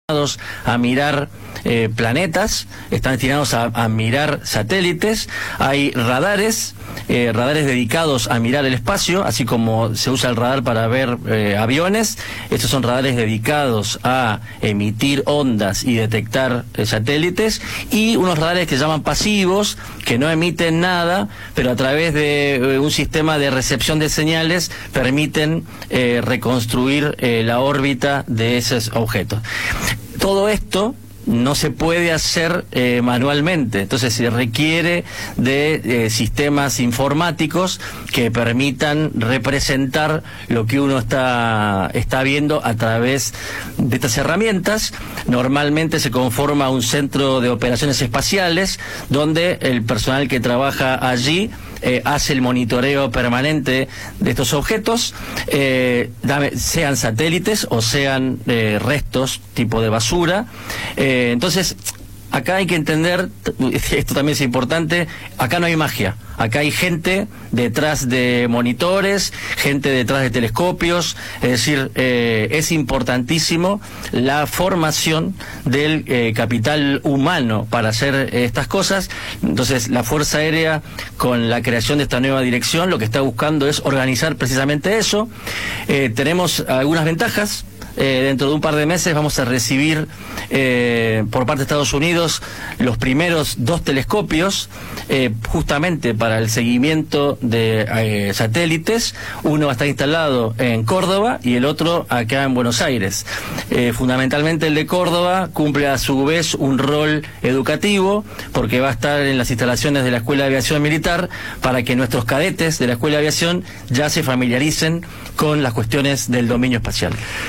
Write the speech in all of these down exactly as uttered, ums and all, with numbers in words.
a mirar eh, planetas, están destinados a, a mirar satélites, hay radares, eh, radares dedicados a mirar el espacio, así como se usa el radar para ver eh, aviones. Estos son radares dedicados a emitir ondas y detectar eh, satélites, y unos radares que se llaman pasivos, que no emiten nada, pero a través de eh, un sistema de recepción de señales permiten eh, reconstruir eh, la órbita de esos objetos. Todo esto no se puede hacer eh, manualmente, entonces se requiere de eh, sistemas informáticos que permitan representar lo que uno está, está viendo a través de estas herramientas. Normalmente se conforma un centro de operaciones espaciales donde el personal que trabaja allí Eh, hace el monitoreo permanente de estos objetos, eh, sean satélites o sean eh, restos tipo de basura. Eh, entonces, acá hay que entender, esto también es importante, acá no hay magia, acá hay gente detrás de monitores, gente detrás de telescopios, es decir, eh, es importantísimo la formación del eh, capital humano para hacer eh, estas cosas. Entonces, la Fuerza Aérea, con la creación de esta nueva dirección, lo que está buscando es organizar precisamente eso. Eh, tenemos algunas ventajas. Eh, dentro de un par de meses vamos a recibir eh, por parte de Estados Unidos los primeros dos telescopios eh, justamente para el seguimiento de eh, satélites. Uno va a estar instalado en Córdoba y el otro acá en Buenos Aires. Eh, fundamentalmente el de Córdoba cumple a su vez un rol educativo, porque va a estar en las instalaciones de la Escuela de Aviación Militar para que nuestros cadetes de la Escuela de Aviación ya se familiaricen con las cuestiones del dominio espacial.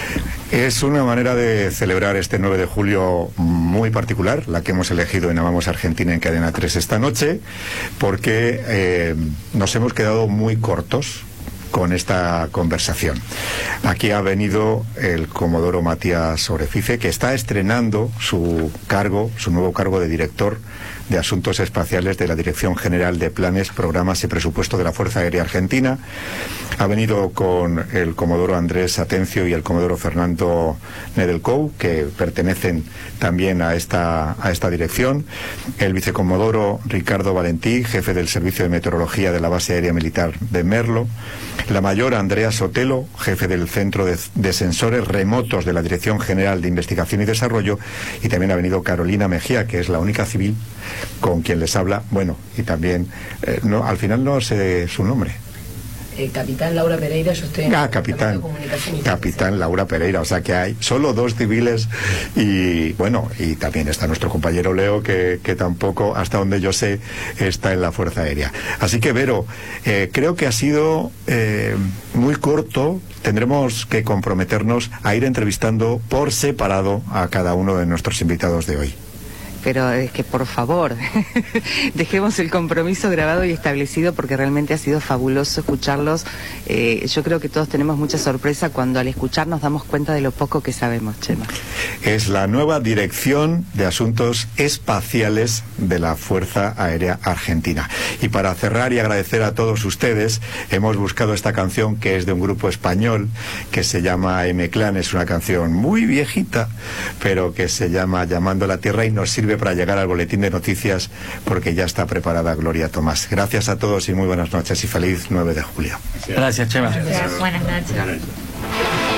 Es una manera de celebrar este nueve de julio muy particular, la que hemos elegido en Amamos Argentina en Cadena tres esta noche, porque eh, nos hemos quedado muy cortos con esta conversación. Aquí ha venido el comodoro Matías Orefice, que está estrenando su cargo, su nuevo cargo de director de Asuntos Espaciales de la Dirección General de Planes, Programas y Presupuesto de la Fuerza Aérea Argentina. Ha venido con el comodoro Andrés Atencio y el comodoro Fernando Nedelcou, que pertenecen también a esta, a esta dirección. El vicecomodoro Ricardo Valentí, jefe del Servicio de Meteorología de la Base Aérea Militar de Merlo. La mayor Andrea Sotelo, jefe del Centro de, de Sensores Remotos de la Dirección General de Investigación y Desarrollo. Y también ha venido Carolina Mejía, que es la única civil con quien les habla. Bueno, y también, eh, no, al final no sé su nombre. Eh, capitán Laura Pereira, yo estoy en ah, capitán, capitán Laura Pereira, o sea que hay solo dos civiles. Y bueno, y también está nuestro compañero Leo, que, que tampoco, hasta donde yo sé, está en la Fuerza Aérea. Así que, Vero, eh, creo que ha sido eh, muy corto. Tendremos que comprometernos a ir entrevistando por separado a cada uno de nuestros invitados de hoy. Pero es que, por favor, dejemos el compromiso grabado y establecido, porque realmente ha sido fabuloso escucharlos. Eh, yo creo que todos tenemos mucha sorpresa cuando al escuchar nos damos cuenta de lo poco que sabemos, Chema. Es la nueva Dirección de Asuntos Espaciales de la Fuerza Aérea Argentina. Y para cerrar y agradecer a todos ustedes, hemos buscado esta canción, que es de un grupo español que se llama M-Clan. Es una canción muy viejita, pero que se llama Llamando a la Tierra, y nos sirve para llegar al boletín de noticias, porque ya está preparada Gloria Tomás. Gracias a todos y muy buenas noches y feliz nueve de julio. Gracias, Chema. Gracias. Buenas noches.